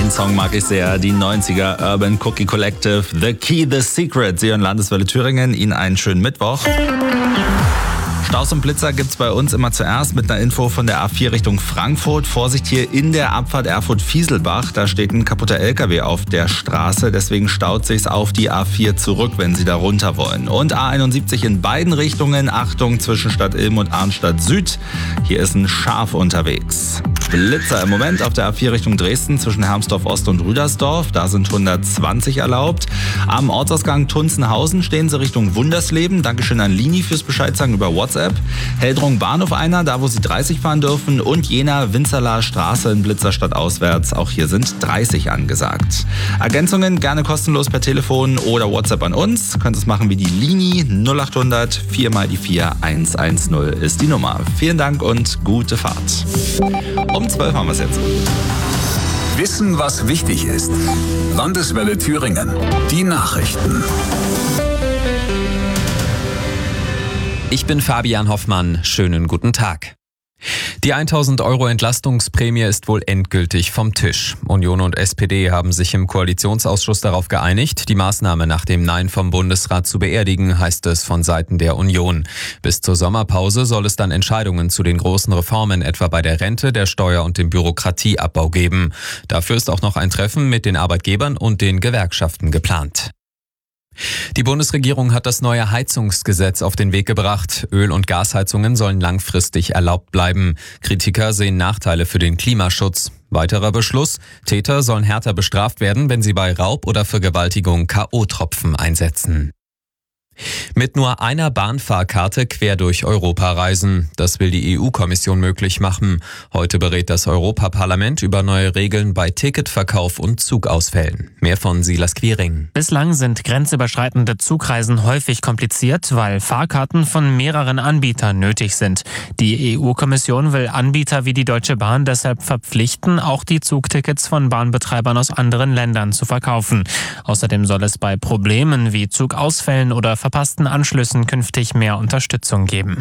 Den Song mag ich sehr. Die 90er Urban Cookie Collective, The Key, The Secret. Sie hören Landeswelle Thüringen. Ihnen einen schönen Mittwoch. Staus und Blitzer gibt's bei uns immer zuerst mit einer Info von der A4 Richtung Frankfurt. Vorsicht hier in der Abfahrt Erfurt-Fieselbach. Da steht ein kaputter LKW auf der Straße. Deswegen staut sich's auf die A4 zurück, wenn Sie da runter wollen. Und A71 in beiden Richtungen. Achtung zwischen Stadt Ilm und Arnstadt Süd. Hier ist ein Schaf unterwegs. Blitzer im Moment auf der A4 Richtung Dresden zwischen Hermsdorf Ost und Rüdersdorf. Da sind 120 erlaubt. Am Ortsausgang Tunzenhausen stehen Sie Richtung Wundersleben. Dankeschön an Lini fürs Bescheidsagen über WhatsApp. Heldrung Bahnhof einer, da wo Sie 30 fahren dürfen. Und Jena Winzerlaer Straße in Blitzerstadt auswärts. Auch hier sind 30 angesagt. Ergänzungen gerne kostenlos per Telefon oder WhatsApp an uns. Könnt es machen wie die Lini 0800 4 mal die 4 110 ist die Nummer. Vielen Dank und gute Fahrt. Um 12 haben wir es jetzt. Wissen, was wichtig ist. Landeswelle Thüringen. Die Nachrichten. Ich bin Fabian Hoffmann. Schönen guten Tag. Die 1.000 € Entlastungsprämie ist wohl endgültig vom Tisch. Union und SPD haben sich im Koalitionsausschuss darauf geeinigt, die Maßnahme nach dem Nein vom Bundesrat zu beerdigen, heißt es von Seiten der Union. Bis zur Sommerpause soll es dann Entscheidungen zu den großen Reformen, etwa bei der Rente, der Steuer- und dem Bürokratieabbau geben. Dafür ist auch noch ein Treffen mit den Arbeitgebern und den Gewerkschaften geplant. Die Bundesregierung hat das neue Heizungsgesetz auf den Weg gebracht. Öl- und Gasheizungen sollen langfristig erlaubt bleiben. Kritiker sehen Nachteile für den Klimaschutz. Weiterer Beschluss: Täter sollen härter bestraft werden, wenn sie bei Raub oder Vergewaltigung K.O.-Tropfen einsetzen. Mit nur einer Bahnfahrkarte quer durch Europa reisen. Das will die EU-Kommission möglich machen. Heute berät das Europaparlament über neue Regeln bei Ticketverkauf und Zugausfällen. Mehr von Silas Quiring. Bislang sind grenzüberschreitende Zugreisen häufig kompliziert, weil Fahrkarten von mehreren Anbietern nötig sind. Die EU-Kommission will Anbieter wie die Deutsche Bahn deshalb verpflichten, auch die Zugtickets von Bahnbetreibern aus anderen Ländern zu verkaufen. Außerdem soll es bei Problemen wie Zugausfällen oder verpassten Anschlüssen künftig mehr Unterstützung geben.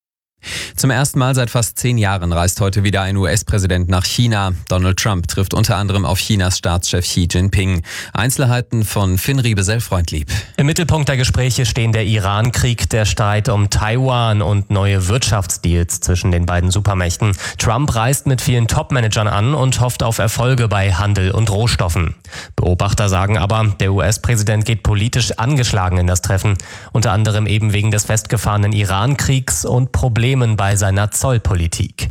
Zum ersten Mal seit fast 10 Jahren reist heute wieder ein US-Präsident nach China. Donald Trump trifft unter anderem auf Chinas Staatschef Xi Jinping. Einzelheiten von Finn Riebesell-Freundlieb. Im Mittelpunkt der Gespräche stehen der Iran-Krieg, der Streit um Taiwan und neue Wirtschaftsdeals zwischen den beiden Supermächten. Trump reist mit vielen Top-Managern an und hofft auf Erfolge bei Handel und Rohstoffen. Beobachter sagen aber, der US-Präsident geht politisch angeschlagen in das Treffen. Unter anderem eben wegen des festgefahrenen Iran-Kriegs und Problemen bei seiner Zollpolitik.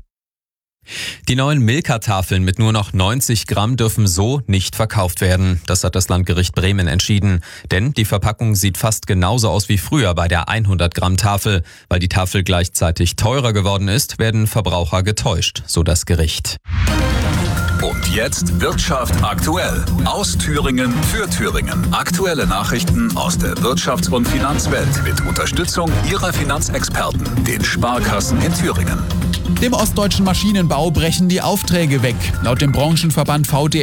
Die neuen Milka-Tafeln mit nur noch 90 Gramm dürfen so nicht verkauft werden. Das hat das Landgericht Bremen entschieden. Denn die Verpackung sieht fast genauso aus wie früher bei der 100 Gramm Tafel. Weil die Tafel gleichzeitig teurer geworden ist, werden Verbraucher getäuscht, so das Gericht. Und jetzt Wirtschaft aktuell. Aus Thüringen für Thüringen. Aktuelle Nachrichten aus der Wirtschafts- und Finanzwelt mit Unterstützung Ihrer Finanzexperten, den Sparkassen in Thüringen. Dem ostdeutschen Maschinenbau brechen die Aufträge weg. Laut dem Branchenverband VDL